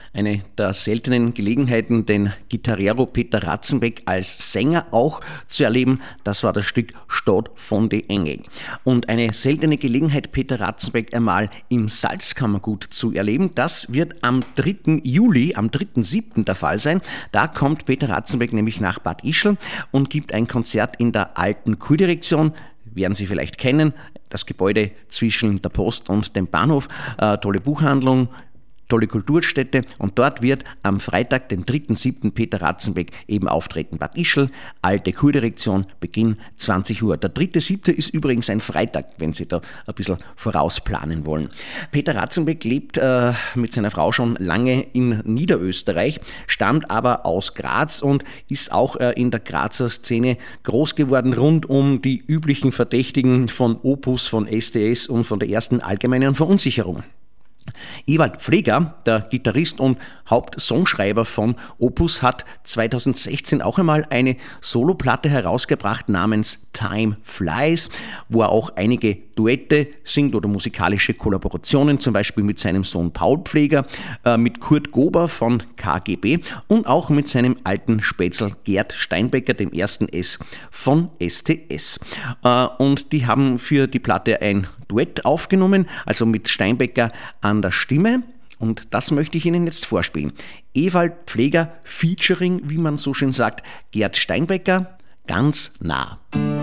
Eine der seltenen Gelegenheiten, den Gitarrero Peter Ratzenbeck als Sänger auch zu erleben, das war das Stück Stadt von den Engeln. Und eine seltene Gelegenheit, Peter Ratzenbeck einmal im Salzkammergut zu erleben, das wird am 3. Juli, am 3.7. der Fall sein. Da kommt Peter Ratzenbeck nämlich nach Bad Ischl und gibt ein Konzert in der alten Kurdirektion. Werden Sie vielleicht kennen, das Gebäude zwischen der Post und dem Bahnhof, tolle Buchhandlung, tolle Kulturstätte, und dort wird am Freitag, dem 3.7. Peter Ratzenbeck eben auftreten. Bad Ischl, alte Kurdirektion, Beginn 20 Uhr. Der 3.7. ist übrigens ein Freitag, wenn Sie da ein bisschen vorausplanen wollen. Peter Ratzenbeck lebt mit seiner Frau schon lange in Niederösterreich, stammt aber aus Graz und ist auch in der Grazer Szene groß geworden, rund um die üblichen Verdächtigen von Opus, von STS und von der ersten allgemeinen Verunsicherung. Ewald Pfleger, der Gitarrist und Hauptsongschreiber von Opus, hat 2016 auch einmal eine Soloplatte herausgebracht namens Time Flies, wo er auch einige Duette singt oder musikalische Kollaborationen, zum Beispiel mit seinem Sohn Paul Pfleger, mit Kurt Gober von KGB und auch mit seinem alten Spätzl Gerd Steinbecker, dem ersten S von STS. Und die haben für die Platte ein Duett aufgenommen, also mit Steinbecker an der Stimme, und das möchte ich Ihnen jetzt vorspielen. Ewald Pfleger featuring, wie man so schön sagt, Gerd Steinbecker, ganz nah.